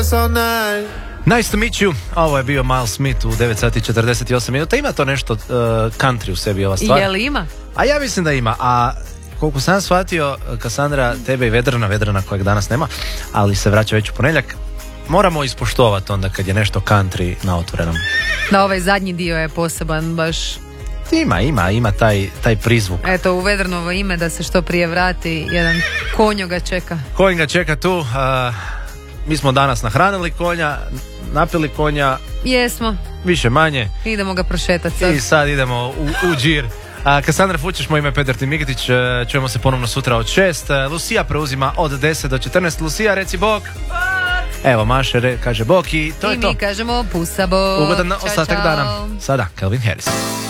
Nice to meet you. Ovo je bio Miles Smith u 9 sati 48 minuta. Ima to nešto country u sebi ova stvar? Je li ima? A ja mislim da ima. A koliko sam shvatio, Kassandra, tebe i Vedrana kojeg danas nema, ali se vraća već u ponedjeljak, moramo ispoštovati onda kad je nešto country na otvorenom. Da, ovaj zadnji dio je poseban baš. Ima taj prizvuk. Eto, u Vedranovo ime da se što prije vrati, jedan konjo ga čeka. Konj ga čeka tu. Mi smo danas nahranili konja, napili konja. Jesmo. Više manje. Idemo ga prošetati sad. I sad idemo u džir. Kassandra Fučeš, moj ime je Petar Timigitić. Čujemo se ponovno sutra od 6. Lucija preuzima od 10 do 14. Lucija, reci bok. Evo, Maše kaže bok i to je to. I mi kažemo pusa bok. Ugodan ostatak dana. Sada, Calvin Harris.